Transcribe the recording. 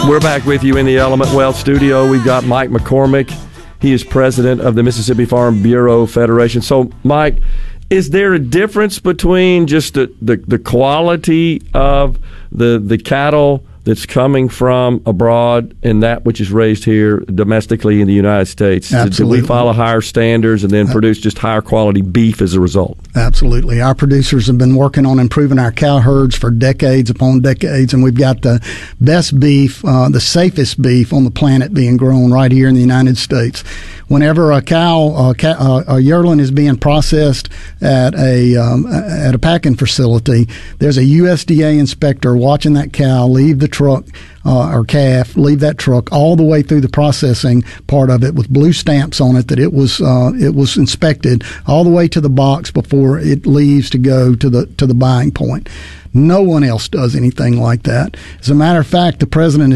We're back with you in the Element Wealth studio. We've got Mike McCormick. He is president of the Mississippi Farm Bureau Federation. So, Mike, is there a difference between just the quality of the cattle that's coming from abroad and that which is raised here domestically in the United States? Absolutely. Do we follow higher standards and then produce just higher quality beef as a result? Absolutely. Our producers have been working on improving our cow herds for decades upon decades, and we've got the best beef, the safest beef on the planet being grown right here in the United States. Whenever a yearling is being processed at a packing facility, there's a USDA inspector watching that cow leave the truck or calf, leave that truck all the way through the processing part of it with blue stamps on it that it was inspected all the way to the box before it leaves to go to the buying point. No one else does anything like that. As a matter of fact, the president